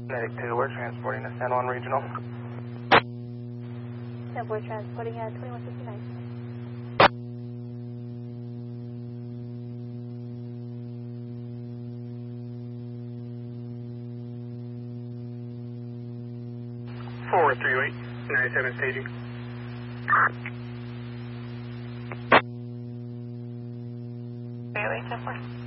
Medic 2, we're transporting to San Juan Regional. Yeah, we're transporting at 2159. Forward 38, 97 staging. Wait, 10-4.